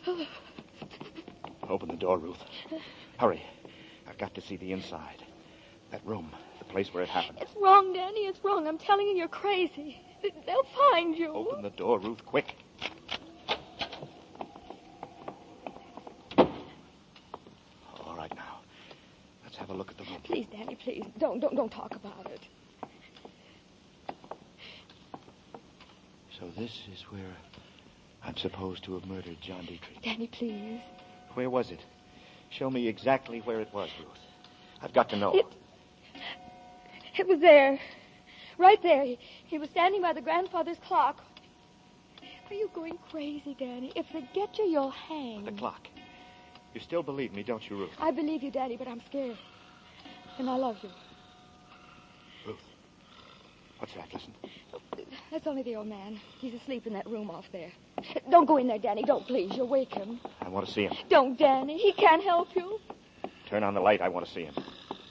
Open the door, Ruth. Hurry. I've got to see the inside. That room, the place where it happened. It's wrong, Danny. It's wrong. I'm telling you, you're crazy. They'll find you. Open the door, Ruth, quick. All right, now. Let's have a look at the room. Please, Danny, please. Don't talk about it. So this is where I'm supposed to have murdered John Dietrich. Danny, please. Where was it? Show me exactly where it was, Ruth. I've got to know. It was there. Right there. He was standing by the grandfather's clock. Are you going crazy, Danny? If they get you, you'll hang. The clock. You still believe me, don't you, Ruth? I believe you, Daddy, but I'm scared. And I love you. Ruth. What's that? Listen. That's only the old man. He's asleep in that room off there. Don't go in there, Danny. Don't, please. You'll wake him. I want to see him. Don't, Danny. He can't help you. Turn on the light. I want to see him.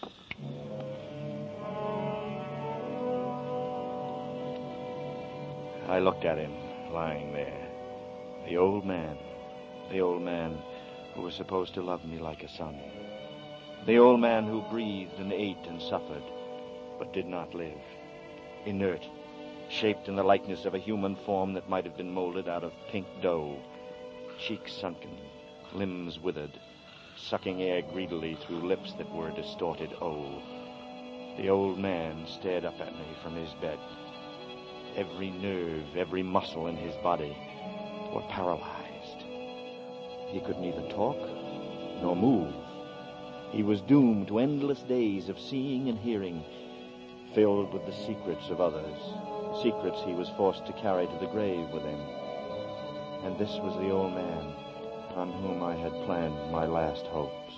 I looked at him, lying there. The old man who was supposed to love me like a son. The old man who breathed and ate and suffered, but did not live. Inert, shaped in the likeness of a human form that might have been molded out of pink dough. Cheeks sunken, limbs withered, sucking air greedily through lips that were distorted O. The old man stared up at me from his bed. Every nerve, every muscle in his body were paralyzed. He could neither talk nor move. He was doomed to endless days of seeing and hearing, filled with the secrets of others, secrets he was forced to carry to the grave with him. And this was the old man on whom I had planned my last hopes.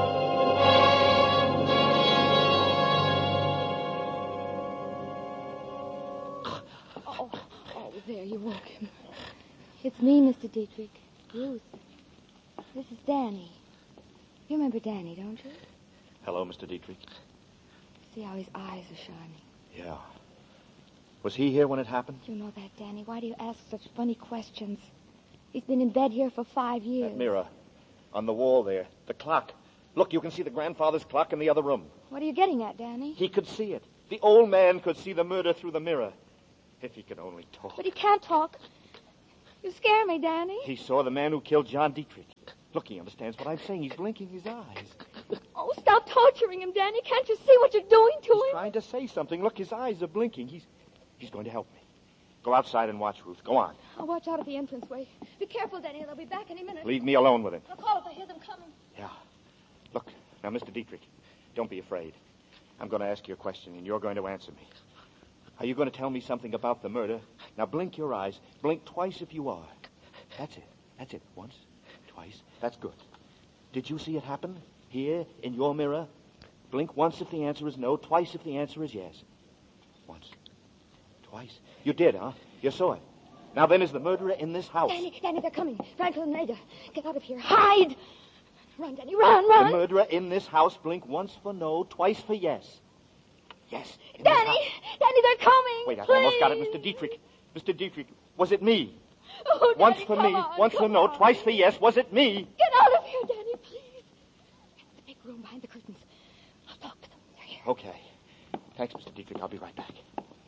There, you woke him. It's me, Mr. Dietrich. Ruth. This is Danny. You remember Danny, don't you? Hello, Mr. Dietrich. See how his eyes are shining. Yeah. Was he here when it happened? You know that, Danny. Why do you ask such funny questions? He's been in bed here for 5 years. That mirror. On the wall there. The clock. Look, you can see the grandfather's clock in the other room. What are you getting at, Danny? He could see it. The old man could see the murder through the mirror. If he could only talk. But he can't talk. You scare me, Danny. He saw the man who killed John Dietrich. Look, he understands what I'm saying. He's blinking his eyes. Oh, stop torturing him, Danny. Can't you see what you're doing to him? He's trying to say something. Look, his eyes are blinking. He's going to help me. Go outside and watch, Ruth. Go on. I'll watch out at the entranceway. Be careful, Danny. They'll be back any minute. Leave me alone with him. I'll call if I hear them coming. Yeah. Look, now, Mr. Dietrich, don't be afraid. I'm going to ask you a question, and you're going to answer me. Are you going to tell me something about the murder? Now, blink your eyes. Blink twice if you are. That's it. That's it. Once, twice. That's good. Did you see it happen? Here, in your mirror? Blink once if the answer is no, twice if the answer is yes. Once. Twice. You did, huh? You saw it. Now, then, is the murderer in this house? Danny, they're coming. Franklin and Ada. Get out of here. Hide! Run, Danny, run! The murderer in this house. Blink once for no, twice for yes. Yes. Danny, they're coming. Wait, I please. almost got it, Mr. Dietrich. Mr. Dietrich, was it me? Oh, Danny, once for me, on, once for no, twice for yes. Was it me? Get out of here, Danny, please. The big room behind the curtains. I'll talk to them. They're here. Okay. Thanks, Mr. Dietrich. I'll be right back.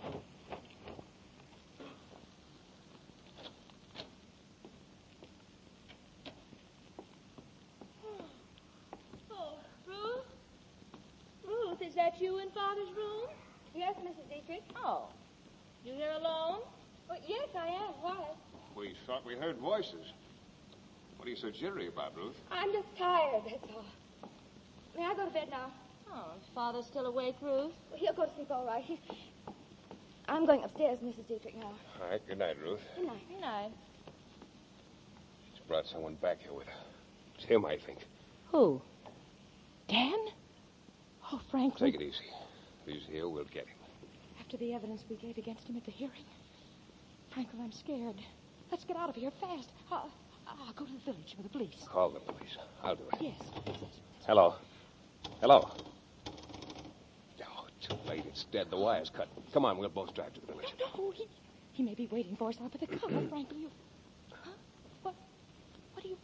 Is that you in Father's room? Yes, Mrs. Dietrich. Oh. You here alone? Well, yes, I am. Why? We thought we heard voices. What are you so jittery about, Ruth? I'm just tired, that's all. May I go to bed now? Oh, is Father still awake, Ruth? Well, he'll go to sleep all right. I'm going upstairs, Mrs. Dietrich, now. All right, good night, Ruth. Good night. Good night. She's brought someone back here with her. It's him, I think. Who? Dan? Oh, Franklin. Take it easy. If he's here, we'll get him. After the evidence we gave against him at the hearing. Franklin, I'm scared. Let's get out of here fast. I'll go to the village with the police. Call the police. I'll do it. Yes. Hello. Hello. Oh, too late. It's dead. The wire's cut. Come on, we'll both drive to the village. No, he may be waiting for us out by the car, Franklin. Huh? What are you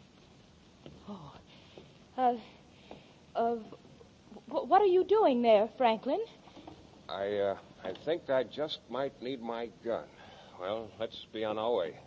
Oh. What are you doing there, Franklin? I think I just might need my gun. Well, let's be on our way.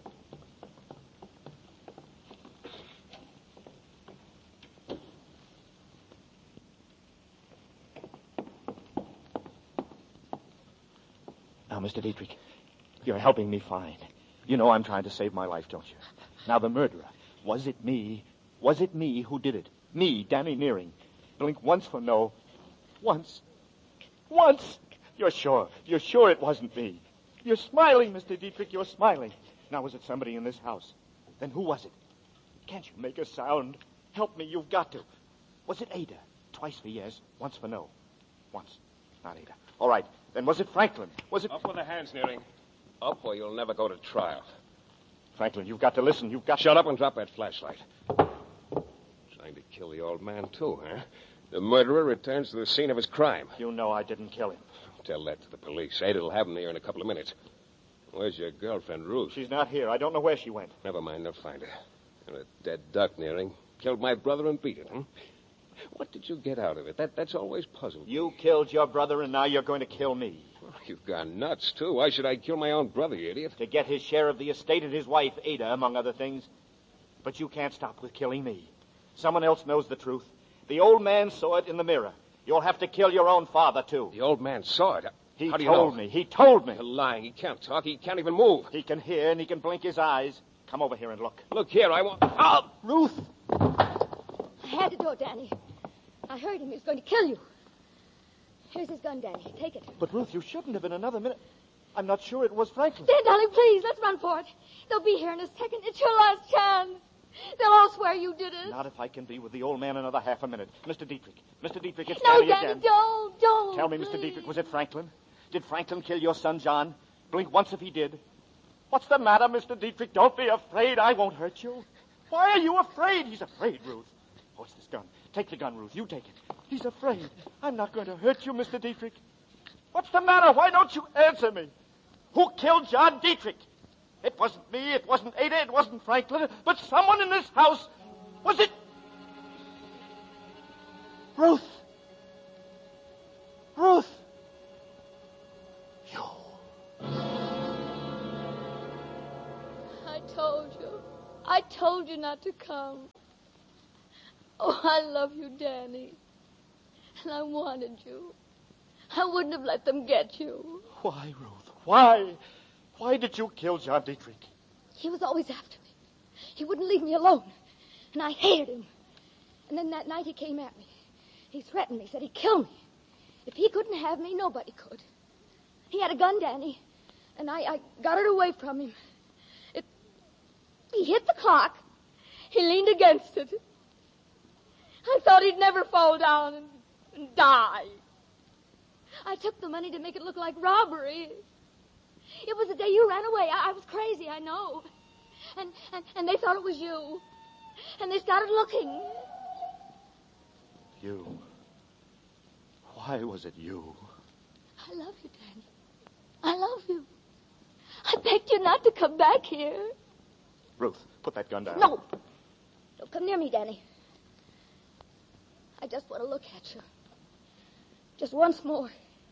Now, Mr. Dietrich, you're helping me find. You know I'm trying to save my life, don't you? Now, the murderer, was it me? Was it me who did it? Me, Danny Nearing. Blink once for no. Once. Once! You're sure? You're sure it wasn't me? You're smiling, Mr. Dietrich, you're smiling. Now, was it somebody in this house? Then who was it? Can't you make a sound? Help me, you've got to. Was it Ada? Twice for yes, once for no. Once. Not Ada. All right. Then was it Franklin? Was it... Up with the hands, Nearing. Up or you'll never go to trial. Franklin, you've got to listen. You've got Shut up and drop that flashlight. Trying to kill the old man, too, huh? The murderer returns to the scene of his crime. You know I didn't kill him. Tell that to the police. Ada'll have him here in a couple of minutes. Where's your girlfriend, Ruth? She's not here. I don't know where she went. Never mind, they'll find her. You're a dead duck, Nearing. Killed my brother and beat it, huh? What did you get out of it? That's always puzzled me. You killed your brother, and now you're going to kill me. Well, you've gone nuts, too. Why should I kill my own brother, you idiot? To get his share of the estate and his wife, Ada, among other things. But you can't stop with killing me. Someone else knows the truth. The old man saw it in the mirror. You'll have to kill your own father, too. The old man saw it. He How do you know? told me. He told me. You're lying. He can't talk. He can't even move. He can hear, and he can blink his eyes. Come over here and look. Look here, I want... Oh! Ruth! I had to do it, Danny. I heard him. He was going to kill you. Here's his gun, Danny. Take it. But, Ruth, you shouldn't have in another minute. I'm not sure it was Franklin. Dan, darling, please, let's run for it. They'll be here in a second. It's your last chance. They'll all swear you did it. Not if I can be with the old man another half a minute. Mr. Dietrich, it's No, Danny Danny, again. don't. Tell me, please. Mr. Dietrich, was it Franklin? Did Franklin kill your son, John? Blink once if he did. What's the matter, Mr. Dietrich? Don't be afraid. I won't hurt you. Why are you afraid? He's afraid, Ruth. What's this gun? Take the gun, Ruth. You take it. He's afraid. I'm not going to hurt you, Mr. Dietrich. What's the matter? Why don't you answer me? Who killed John Dietrich? It wasn't me. It wasn't Ada. It wasn't Franklin. But someone in this house. Was it... Ruth? Ruth? You. I told you not to come. Oh, I love you, Danny. And I wanted you. I wouldn't have let them get you. Why, Ruth? Why? Why did you kill John Dietrich? He was always after me. He wouldn't leave me alone. And I hated him. And then that night he came at me. He threatened me, said he'd kill me. If he couldn't have me, nobody could. He had a gun, Danny. And I got it away from him. He hit the clock. He leaned against it. I thought he'd never fall down and die. I took the money to make it look like robbery. It was the day you ran away. I was crazy, I know. And they thought it was you. And they started looking. You. Why was it you? I love you, Danny. I love you. I begged you not to come back here. Ruth, put that gun down. No. Don't come near me, Danny. I just want to look at you. Just once more.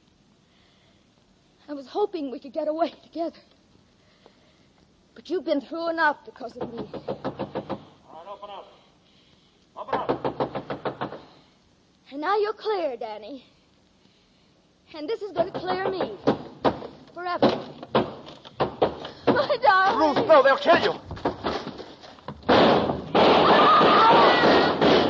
I was hoping we could get away together. But you've been through enough because of me. All right, open up. Open up. And now you're clear, Danny. And this is going to clear me. Forever. My darling. Ruth, no, they'll kill you.